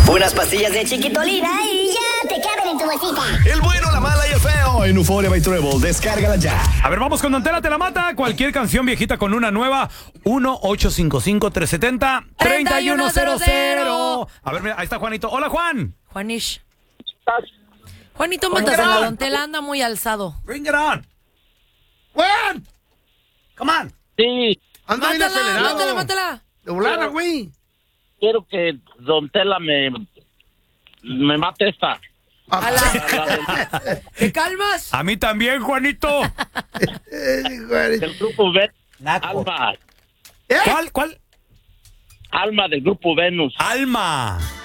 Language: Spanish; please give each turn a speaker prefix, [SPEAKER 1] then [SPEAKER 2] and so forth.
[SPEAKER 1] Unas pastillas de chiquitolina y ya te caben en tu bolsita.
[SPEAKER 2] El bueno, la mala y el feo en Euphoria by Treble. Descárgala ya.
[SPEAKER 3] A ver, vamos con Don Tela te la mata. Cualquier canción viejita con una nueva. 1-855-370-3100. A ver, mira, ahí está Juanito. Hola, Juan.
[SPEAKER 4] Juanish. Juanito, mátasela. Don Tela anda muy alzado.
[SPEAKER 3] Bring it on. Juan. Come on.
[SPEAKER 5] Sí,
[SPEAKER 6] Anda bien acelerado.
[SPEAKER 4] Mátala.
[SPEAKER 6] De volada, güey.
[SPEAKER 5] quiero que Don Tela me mate esta.
[SPEAKER 4] ¿Te calmas?
[SPEAKER 3] A mí también, Juanito.
[SPEAKER 5] Del grupo Venus. Alma.
[SPEAKER 3] ¿Cuál?
[SPEAKER 5] Alma del grupo Venus.
[SPEAKER 3] Alma.